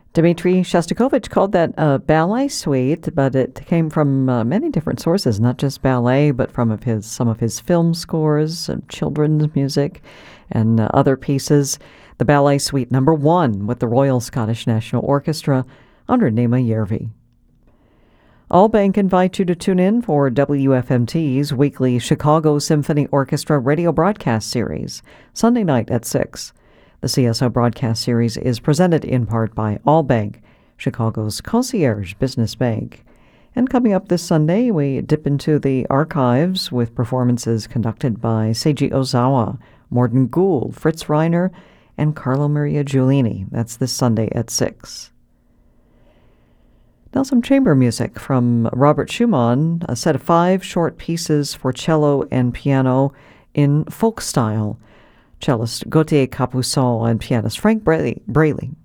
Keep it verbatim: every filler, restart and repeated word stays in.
Dmitri Shostakovich called that a ballet suite, but it came from uh, many different sources, not just ballet, but from of his some of his film scores, and children's music, and uh, other pieces. The ballet suite number one with the Royal Scottish National Orchestra under Nema Järvi. Allbank invites you to tune in for W F M T's weekly Chicago Symphony Orchestra radio broadcast series, Sunday night at six. The C S O broadcast series is presented in part by Allbank, Chicago's concierge business bank. And coming up this Sunday, we dip into the archives with performances conducted by Seiji Ozawa, Morton Gould, Fritz Reiner, and Carlo Maria Giulini. That's this Sunday at six. Now some chamber music from Robert Schumann, a set of five short pieces for cello and piano in folk style. Cellist Gautier Capuçon and pianist Frank Braley, Braley